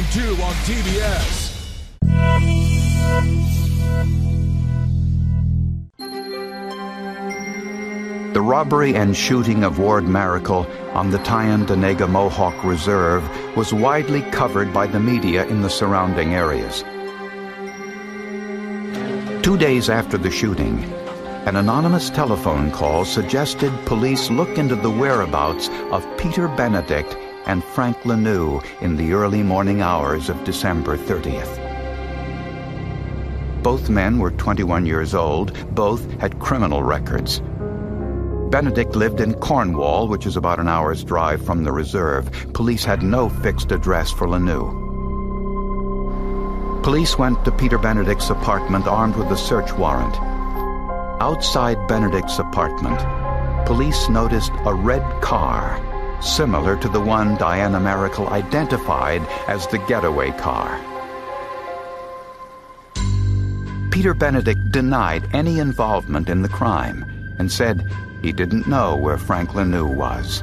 2 on TBS. The robbery and shooting of Ward Maracle on the Tyendinaga Mohawk Reserve was widely covered by the media in the surrounding areas. 2 days after the shooting, an anonymous telephone call suggested police look into the whereabouts of Peter Benedict and Frank Lanoux in the early morning hours of December 30th. Both men were 21 years old. Both had criminal records. Benedict lived in Cornwall, which is about an hour's drive from the reserve. Police had no fixed address for Lanoux. Police went to Peter Benedict's apartment armed with a search warrant. Outside Benedict's apartment, police noticed a red car, similar to the one Diana Maracle identified as the getaway car. Peter Benedict denied any involvement in the crime and said he didn't know where Frank Lanoux was.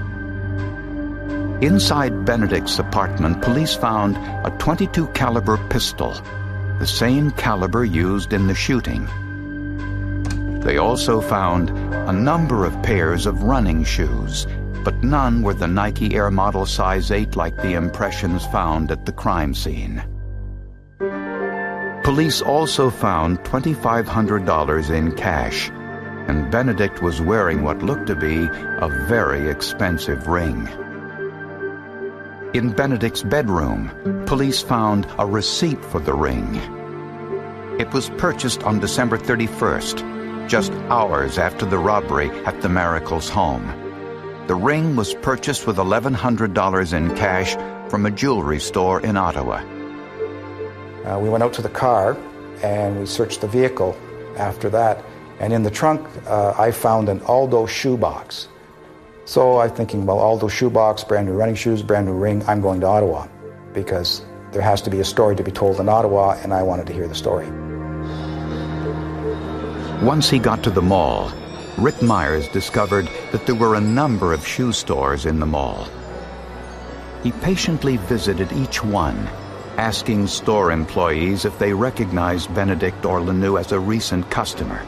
Inside Benedict's apartment, police found a .22 caliber pistol, the same caliber used in the shooting. They also found a number of pairs of running shoes, but none were the Nike Air Model size 8 like the impressions found at the crime scene. Police also found $2,500 in cash, and Benedict was wearing what looked to be a very expensive ring. In Benedict's bedroom, police found a receipt for the ring. It was purchased on December 31st, just hours after the robbery at the Maracles' home. The ring was purchased with $1,100 in cash from a jewelry store in Ottawa. We went out to the car and we searched the vehicle after that. And in the trunk, I found an Aldo shoebox. So I'm thinking, well, Aldo shoebox, brand new running shoes, brand new ring, I'm going to Ottawa. Because there has to be a story to be told in Ottawa, and I wanted to hear the story. Once he got to the mall, Rick Myers discovered that there were a number of shoe stores in the mall. He patiently visited each one, asking store employees if they recognized Benedict or Lanoux as a recent customer.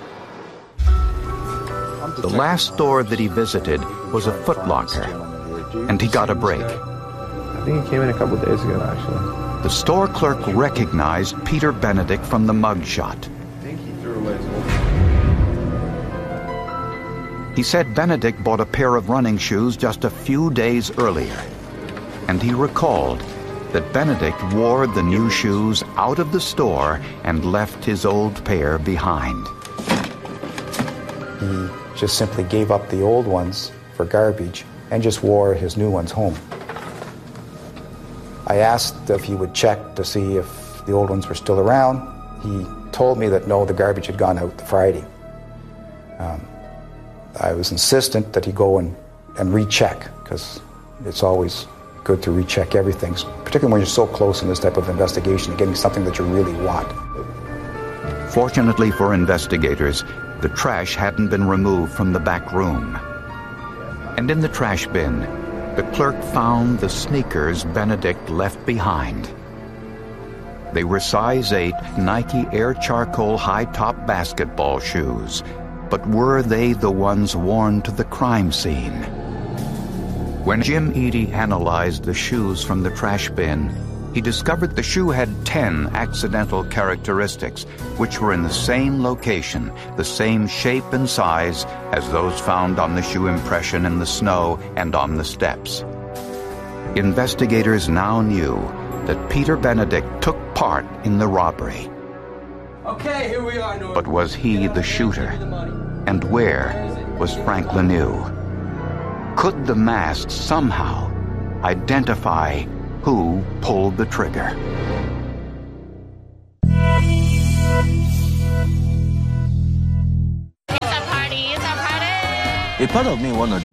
The last store that he visited was a Foot Locker, and he got a break. I think he came in a couple days ago, actually. The store clerk recognized Peter Benedict from the mugshot. I think he threw away his old. He said Benedict bought a pair of running shoes just a few days earlier, and he recalled that Benedict wore the new shoes out of the store and left his old pair behind. He just simply gave up the old ones for garbage and just wore his new ones home. I asked if he would check to see if the old ones were still around. He told me that no, the garbage had gone out Friday. I was insistent that he go and recheck, because it's always good to recheck everything, particularly when you're so close in this type of investigation to getting something that you really want. Fortunately for investigators, the trash hadn't been removed from the back room. And in the trash bin, the clerk found the sneakers Benedict left behind. They were size 8 Nike Air Charcoal high-top basketball shoes, but were they the ones worn to the crime scene? When Jim Eady analyzed the shoes from the trash bin, he discovered the shoe had 10 accidental characteristics, which were in the same location, the same shape and size as those found on the shoe impression in the snow and on the steps. Investigators now knew that Peter Benedict took part in the robbery. Okay, here we are, Norm. But was he the shooter? And where was Frank Lanoux? Could the mask somehow identify who pulled the trigger? A part of me want to